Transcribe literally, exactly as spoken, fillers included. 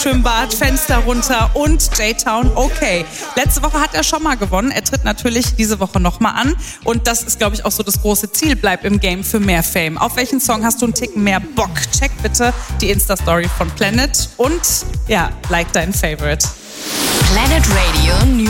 Schwimmbad, Fenster runter und J-Town, okay. Letzte Woche hat er schon mal gewonnen. Er tritt natürlich diese Woche nochmal an. Und das ist, glaube ich, auch so das große Ziel. Bleib im Game für mehr Fame. Auf welchen Song hast du einen Ticken mehr Bock? Check bitte die Insta-Story von Planet und ja, like deinen Favorite. Planet Radio News.